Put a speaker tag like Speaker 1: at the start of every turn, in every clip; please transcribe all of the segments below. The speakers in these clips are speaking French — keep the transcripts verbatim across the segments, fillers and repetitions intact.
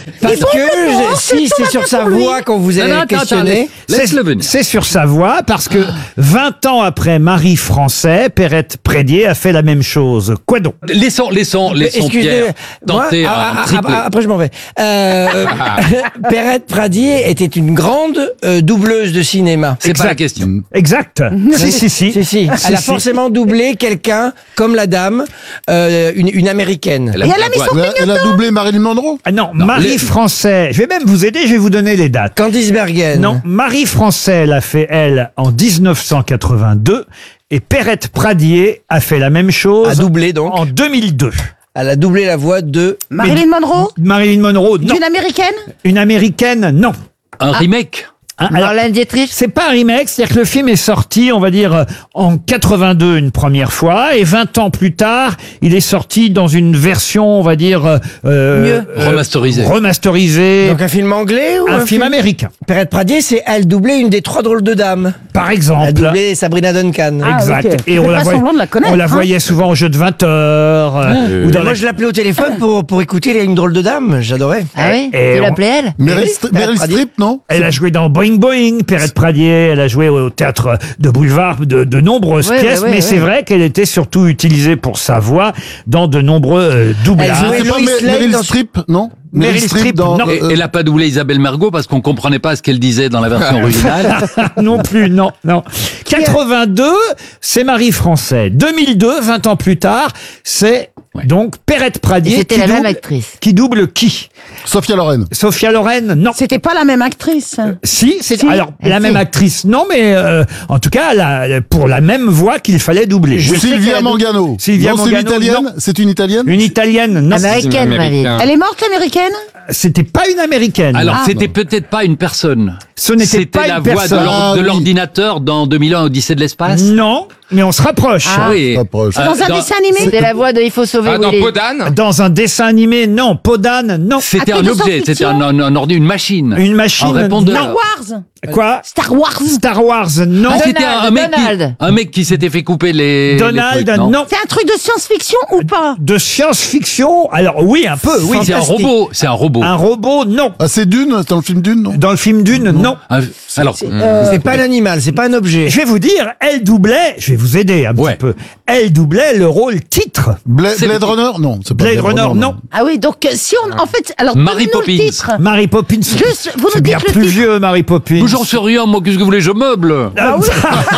Speaker 1: Parce que je- si c'est sur sa voix qu'on vous
Speaker 2: Non,
Speaker 1: allez
Speaker 2: non, attends,
Speaker 1: questionner.
Speaker 2: attends, laisse-le venir.
Speaker 3: C'est sur sa voix parce que vingt ans après Marie Français, Perrette Prédier a fait la même chose. Quoi donc?
Speaker 2: Laissons, laissons, laissons
Speaker 1: Excusez,
Speaker 2: Pierre
Speaker 1: moi,
Speaker 2: tenter
Speaker 1: ah,
Speaker 2: un
Speaker 1: ah,
Speaker 2: triplé.
Speaker 1: ah, après je m'en vais. Euh, Perrette Pradier était une grande euh, doubleuse de cinéma.
Speaker 2: C'est pas la
Speaker 3: Exact.
Speaker 2: question.
Speaker 3: Exact. si, si, si.
Speaker 1: Si, si. Elle a
Speaker 3: si.
Speaker 1: forcément doublé quelqu'un comme la dame, euh, une, une américaine.
Speaker 2: Elle a
Speaker 4: Et
Speaker 2: mis
Speaker 4: elle a
Speaker 2: la
Speaker 4: mis
Speaker 2: voix.
Speaker 4: son
Speaker 5: Elle a, elle a doublé Marilyn Monroe.
Speaker 3: Ah non,
Speaker 2: Non,
Speaker 3: Marie
Speaker 2: les-
Speaker 3: Français. Je vais même vous aider, je vais vous donner les dates.
Speaker 1: Candice Bergen.
Speaker 3: Non, Marie Français l'a fait, elle, en dix-neuf cent quatre-vingt-deux. Et Perrette Pradier a fait la même chose
Speaker 1: A doublé donc.
Speaker 3: en deux mille deux.
Speaker 1: Elle a doublé la voix de.
Speaker 4: Marilyn Monroe
Speaker 3: Marilyn Monroe, non.
Speaker 4: D'une américaine
Speaker 3: Une américaine, non.
Speaker 2: Un remake.
Speaker 3: Hein, alors,
Speaker 6: Marlène Dietrich.
Speaker 3: c'est pas un remake, c'est-à-dire que le film est sorti, on va dire, euh, en quatre-vingt-deux une première fois, et vingt ans plus tard, il est sorti dans une version, on va dire, euh,
Speaker 4: Mieux.
Speaker 3: euh,
Speaker 2: Remasterisé.
Speaker 3: remasterisé,
Speaker 1: Donc un film anglais ou
Speaker 3: un, film américain,
Speaker 1: Perrette Pradier, c'est elle doublait une des trois drôles de dames.
Speaker 3: par
Speaker 1: Elle a
Speaker 3: exemple.
Speaker 1: doublé Sabrina Duncan.
Speaker 4: Ah,
Speaker 3: Exact.
Speaker 4: ok.
Speaker 3: Et
Speaker 4: Tu
Speaker 3: on
Speaker 4: fais
Speaker 3: la,
Speaker 4: pas
Speaker 3: voyait,
Speaker 4: semblant de la connaître,
Speaker 3: on la
Speaker 4: hein.
Speaker 3: voyait souvent au jeu de vingt heures. euh, ou dans
Speaker 1: Moi
Speaker 3: la-
Speaker 1: je l'appelais au téléphone pour, pour écouter les- une drôle de dame, j'adorais.
Speaker 6: Ah oui?
Speaker 3: Et
Speaker 6: Tu
Speaker 3: on-
Speaker 6: l'appelais elle?
Speaker 5: Meryl,
Speaker 1: oui,
Speaker 5: St-
Speaker 1: Perrette
Speaker 5: Meryl
Speaker 1: Pradier.
Speaker 5: Streep, non?
Speaker 3: Elle a joué dans Boing Boing, Perrette Pradier, elle a joué au théâtre de boulevard de, de nombreuses
Speaker 6: Ouais,
Speaker 3: pièces,
Speaker 6: ouais, ouais,
Speaker 3: mais
Speaker 6: ouais.
Speaker 3: c'est vrai qu'elle était surtout utilisée pour sa voix dans de nombreux euh,
Speaker 1: Elle
Speaker 3: doublages.
Speaker 1: jouait-
Speaker 5: C'est pas
Speaker 1: Lois
Speaker 5: Mer-
Speaker 1: Lane
Speaker 5: Meryl
Speaker 1: dans-
Speaker 5: Streep, non?
Speaker 3: Meryl Streep,
Speaker 5: dans.
Speaker 3: non.
Speaker 2: Et,
Speaker 5: euh,
Speaker 2: elle a pas doublé Isabelle Mergo parce qu'on comprenait pas ce qu'elle disait dans la version originale.
Speaker 3: Non plus, non, non. quatre-vingt-deux, c'est Marie Français. deux mille deux, vingt ans plus tard, c'est
Speaker 2: Ouais.
Speaker 3: donc Perrette
Speaker 6: Et
Speaker 3: Pradier
Speaker 6: c'était
Speaker 3: qui,
Speaker 6: la même
Speaker 3: double,
Speaker 6: actrice.
Speaker 3: qui double qui?
Speaker 5: Sophia Loren.
Speaker 3: Sophia Loren, non.
Speaker 4: C'était pas la même actrice.
Speaker 3: Si, c'est
Speaker 4: Si.
Speaker 3: alors la
Speaker 6: Si.
Speaker 3: même actrice, non, mais euh, en tout cas, la- pour la même voix qu'il fallait doubler.
Speaker 1: Je sais qu'elle
Speaker 5: Sylvia
Speaker 1: a dou-
Speaker 5: Mangano.
Speaker 3: Sylvia
Speaker 5: non, c'est une
Speaker 3: Mangano,
Speaker 5: italienne.
Speaker 3: non.
Speaker 5: C'est une italienne.
Speaker 3: Une italienne, non.
Speaker 6: Américaine, Marie.
Speaker 4: Elle est morte, l'américaine
Speaker 3: C'était pas une américaine.
Speaker 2: Alors, c'était peut-être pas une personne.
Speaker 3: Ce n'était
Speaker 2: C'était
Speaker 3: pas
Speaker 2: la
Speaker 3: une
Speaker 2: voix de
Speaker 3: personne.
Speaker 2: l'or-
Speaker 5: Ah,
Speaker 2: de
Speaker 5: oui.
Speaker 2: l'ordinateur dans deux mille un Odyssée de l'espace.
Speaker 3: Non, mais on se rapproche.
Speaker 6: Ah.
Speaker 2: Oui.
Speaker 5: Pas proche.
Speaker 2: Euh,
Speaker 4: Dans un dessin animé
Speaker 6: C'était la voix de Il faut sauver
Speaker 7: Ah, dans
Speaker 6: Willy.
Speaker 7: Podane
Speaker 3: Dans un dessin animé, non. Podane, non.
Speaker 2: C'était
Speaker 4: Ah,
Speaker 2: un
Speaker 4: de
Speaker 2: objet,
Speaker 4: science-fiction
Speaker 2: c'était un, un, un ordi, une machine.
Speaker 3: Une machine,
Speaker 2: Un répondeur.
Speaker 3: non.
Speaker 4: Star Wars
Speaker 3: Quoi?
Speaker 4: Star Wars
Speaker 3: Star Wars, non.
Speaker 2: Ah, c'était un, un mec
Speaker 6: Donald.
Speaker 2: qui, un mec qui s'était fait couper les.
Speaker 3: Donald,
Speaker 2: les trucs,
Speaker 3: non.
Speaker 4: C'est un truc de science-fiction ou pas
Speaker 3: De science-fiction, alors oui, un peu, oui.
Speaker 2: C'est un
Speaker 1: Fantastique.
Speaker 2: robot. C'est un robot.
Speaker 3: Un robot, non.
Speaker 5: Ah, c'est Dune, c'est dans le film Dune, non?
Speaker 3: Dans le film Dune, non.
Speaker 2: Un- alors,
Speaker 1: C'est pas un animal, c'est pas un objet.
Speaker 3: Je vais vous dire, elle doublait, je vais vous aider un
Speaker 2: Ouais.
Speaker 3: petit peu, elle doublait le rôle titre.
Speaker 5: Bla-
Speaker 2: C'est-
Speaker 5: Blade Runner, non. C'est pas
Speaker 3: Blade Runner, non.
Speaker 4: Ah oui, donc euh, si on... En fait, alors
Speaker 2: Mary
Speaker 4: donnez-nous le
Speaker 2: Poppins.
Speaker 4: titre.
Speaker 3: Mary Poppins.
Speaker 4: Juste, vous nous
Speaker 3: C'est bien
Speaker 4: dites le
Speaker 3: plus
Speaker 4: titre.
Speaker 3: vieux, Mary Poppins.
Speaker 2: j'en sais rien, moi, qu'est-ce que vous voulez, je meuble.
Speaker 3: Ah oui.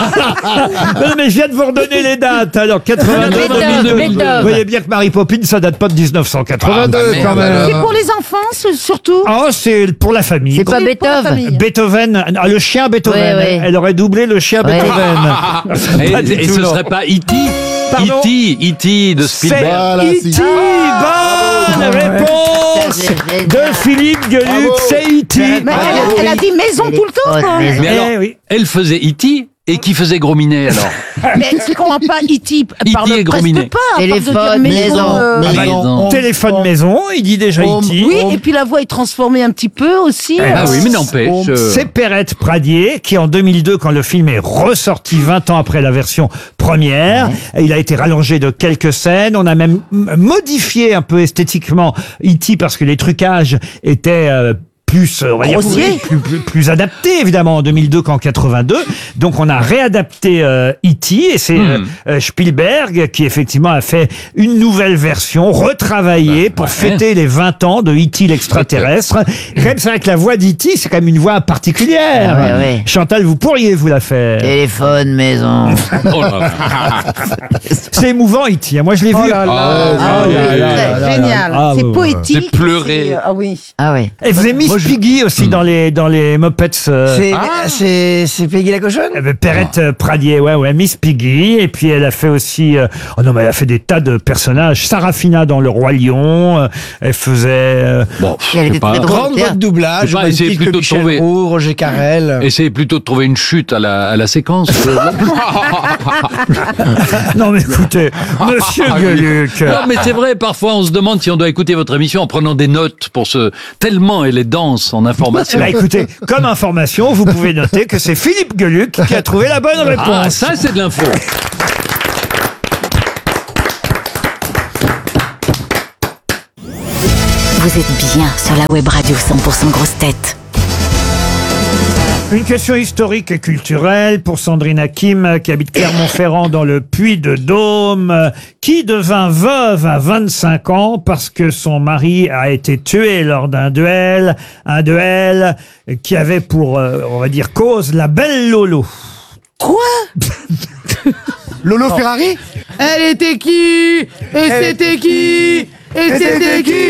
Speaker 3: Non, mais je viens de vous redonner les dates. Alors, quatre-vingt-deux,
Speaker 6: Beethoven,
Speaker 3: deux mille deux.
Speaker 6: Beethoven.
Speaker 3: Vous voyez bien que Mary Poppins, ça date pas de dix-neuf cent quatre-vingt-deux,
Speaker 7: Ah, bah,
Speaker 3: quand
Speaker 7: merde,
Speaker 3: même.
Speaker 4: C'est pour les enfants, ce- surtout.
Speaker 3: Oh, c'est pour la famille.
Speaker 6: C'est pas
Speaker 4: Oui, pour la
Speaker 6: Beethoven.
Speaker 4: famille.
Speaker 3: Beethoven, ah, le chien Beethoven.
Speaker 6: Ouais, ouais.
Speaker 3: Elle aurait doublé le chien
Speaker 6: Ouais.
Speaker 3: Beethoven. C'est
Speaker 2: Et,
Speaker 3: pas du
Speaker 2: et
Speaker 3: tout,
Speaker 2: ce
Speaker 3: non.
Speaker 2: serait pas E T
Speaker 3: Pardon
Speaker 2: E T E T de Spielberg.
Speaker 5: Voilà, si.
Speaker 3: E T, bonne réponse
Speaker 6: Ça, c'est génial.
Speaker 3: de Philippe Gueluc,
Speaker 5: Bravo.
Speaker 3: c'est E T.
Speaker 4: Mais elle, a, elle a dit maison tout le temps,
Speaker 6: Elle est
Speaker 4: quoi.
Speaker 6: haute maison.
Speaker 2: Mais alors,
Speaker 3: Eh oui.
Speaker 2: elle faisait E T et qui faisait Gros Minet alors
Speaker 4: Mais c'est qu'on n'a pas E T parle
Speaker 2: est gros
Speaker 4: presque
Speaker 2: minet.
Speaker 4: pas. à part de dire
Speaker 6: Téléphone, maison.
Speaker 4: euh,
Speaker 5: Maison,
Speaker 2: maison.
Speaker 5: home,
Speaker 3: Téléphone
Speaker 5: home.
Speaker 3: maison, il dit déjà
Speaker 5: Home.
Speaker 3: E T.
Speaker 4: Oui, et puis la voix est transformée un petit peu aussi.
Speaker 2: Ah
Speaker 4: euh,
Speaker 2: oui, mais n'empêche. euh,
Speaker 3: C'est Perrette Pradier qui, en deux mille deux, quand le film est ressorti vingt ans après la version première, il a été rallongé de quelques scènes. On a même m- modifié un peu esthétiquement E T parce que les trucages étaient euh, plus, euh, on va dire,
Speaker 4: Grossier.
Speaker 3: plus, plus, plus adaptés évidemment en deux mille deux qu'en quatre-vingt-deux. Donc on a réadapté euh, E T et c'est euh, euh, Spielberg qui effectivement a fait une nouvelle version retravaillée pour
Speaker 2: ouais.
Speaker 3: fêter les vingt ans de E T l'extraterrestre. Quand même, c'est vrai que la voix d'E T, c'est quand même une voix particulière.
Speaker 6: Ah ouais, ouais.
Speaker 3: Chantal, vous pourriez vous la faire.
Speaker 6: Téléphone, maison.
Speaker 2: oh là là.
Speaker 3: C'est émouvant E T. Moi, je l'ai vu.
Speaker 1: Oh là là.
Speaker 6: Ah,
Speaker 5: oui.
Speaker 6: ouais.
Speaker 4: c'est génial.
Speaker 3: Ah,
Speaker 4: c'est
Speaker 3: ouais, ouais.
Speaker 4: poétique.
Speaker 2: J'ai pleuré.
Speaker 4: c'est- Ah oui.
Speaker 6: Ah ouais.
Speaker 3: Elle faisait Miss Piggy aussi dans les dans les Muppets. euh,
Speaker 1: C'est c'est c'est Peggy la cochonne.
Speaker 3: Euh, Perrette euh, Pradier, ouais, ouais, Miss Piggy. Et puis elle a fait aussi, euh, oh non, mais elle a fait des tas de personnages. Sarafina dans Le Roi Lion. euh, elle faisait. euh,
Speaker 2: Bon,
Speaker 6: Elle
Speaker 2: je sais
Speaker 6: était
Speaker 2: pas.
Speaker 6: très drôle.
Speaker 1: Grande voix de doublage.
Speaker 2: Je sais pas,
Speaker 1: même
Speaker 2: essayez
Speaker 1: titre que
Speaker 2: plutôt de
Speaker 1: Michel
Speaker 2: trouver.
Speaker 1: Roux, Roger Carrel.
Speaker 2: Essayez plutôt de trouver une chute à la, à la séquence.
Speaker 3: Non, mais écoutez, Monsieur Gueluc.
Speaker 2: Non, mais c'est vrai, parfois on se demande si on doit écouter votre émission en prenant des notes pour ce. Tellement elle est dense en information.
Speaker 3: Bah écoutez, comme information, vous pouvez noter que c'est Philippe Gueluc qui a trouvé la bonne réponse.
Speaker 2: Ah, ça c'est de l'info.
Speaker 7: Vous êtes bien sur la web radio cent pour cent grosses têtes.
Speaker 3: Une question historique et culturelle pour Sandrine Hakim, qui habite Clermont-Ferrand dans le Puy-de-Dôme, qui devint veuve à vingt-cinq ans parce que son mari a été tué lors d'un duel, un duel qui avait pour, euh, on va dire, cause la belle Lolo.
Speaker 4: Quoi?
Speaker 5: Lolo Ferrari?
Speaker 4: Elle était qui? Et c'était qui? Et c'était qui?